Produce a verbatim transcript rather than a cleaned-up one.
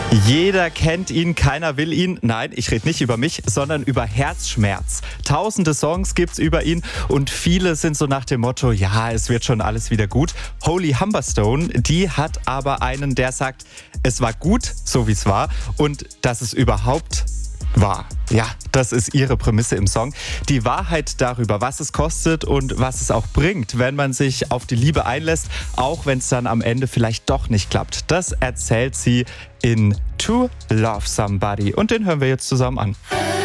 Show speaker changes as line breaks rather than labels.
Jeder kennt ihn, keiner will ihn. Nein, ich rede nicht über mich, sondern über Herzschmerz. Tausende Songs gibt's über ihn und viele sind so nach dem Motto, ja, es wird schon alles wieder gut. Holy Humberstone, die hat aber einen, der sagt, es war gut, so wie es war und dass es überhaupt war. Ja, das ist ihre Prämisse im Song. Die Wahrheit darüber, was es kostet und was es auch bringt, wenn man sich auf die Liebe einlässt, auch wenn es dann am Ende vielleicht doch nicht klappt. Das erzählt sie in To Love Somebody und den hören wir jetzt zusammen an.